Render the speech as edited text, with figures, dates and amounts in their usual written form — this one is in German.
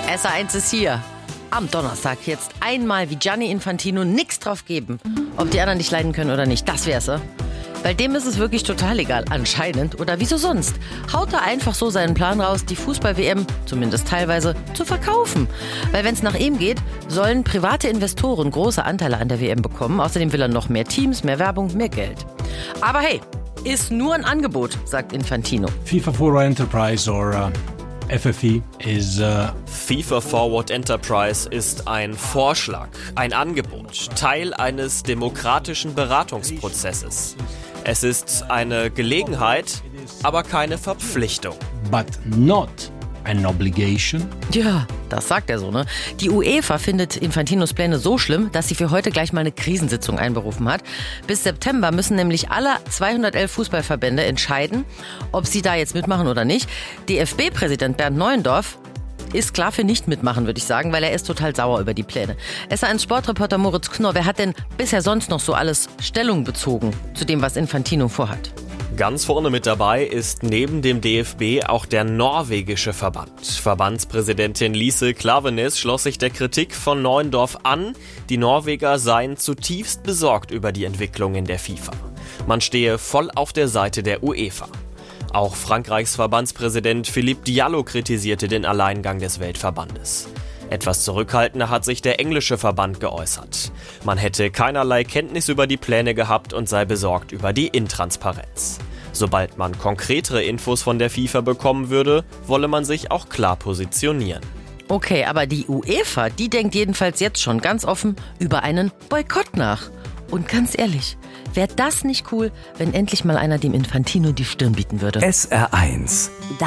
SR1 ist hier. Am Donnerstag jetzt einmal wie Gianni Infantino nix drauf geben, ob die anderen nicht leiden können oder nicht. Das wär's. Weil dem ist es wirklich total egal, anscheinend. Oder wieso sonst? Haut er einfach so seinen Plan raus, die Fußball-WM, zumindest teilweise, zu verkaufen. Weil wenn es nach ihm geht, sollen private Investoren große Anteile an der WM bekommen. Außerdem will er noch mehr Teams, mehr Werbung, mehr Geld. Aber hey, ist nur ein Angebot, sagt Infantino. FIFA Forward Enterprise or FFE is FIFA Forward Enterprise ist ein Vorschlag, ein Angebot, Teil eines demokratischen Beratungsprozesses. Es ist eine Gelegenheit, aber keine Verpflichtung. but not an obligation. Ja, das sagt er so, ne? Die UEFA findet Infantinos Pläne so schlimm, dass sie für heute gleich mal eine Krisensitzung einberufen hat. Bis September müssen nämlich alle 211 Fußballverbände entscheiden, ob sie da jetzt mitmachen oder nicht. DFB-Präsident Bernd Neuendorf ist klar für nicht mitmachen, würde ich sagen, weil er ist total sauer über die Pläne. SR1-Sportreporter Moritz Knorr, wer hat denn bisher sonst noch so alles Stellung bezogen zu dem, was Infantino vorhat? Ganz vorne mit dabei ist neben dem DFB auch der norwegische Verband. Verbandspräsidentin Lise Klaveness schloss sich der Kritik von Neuendorf an. Die Norweger seien zutiefst besorgt über die Entwicklung in der FIFA. Man stehe voll auf der Seite der UEFA. Auch Frankreichs Verbandspräsident Philippe Diallo kritisierte den Alleingang des Weltverbandes. Etwas zurückhaltender hat sich der englische Verband geäußert. Man hätte keinerlei Kenntnis über die Pläne gehabt und sei besorgt über die Intransparenz. Sobald man konkretere Infos von der FIFA bekommen würde, wolle man sich auch klar positionieren. Okay, aber die UEFA, die denkt jedenfalls jetzt schon ganz offen über einen Boykott nach. Und ganz ehrlich, wäre das nicht cool, wenn endlich mal einer dem Infantino die Stirn bieten würde? SR1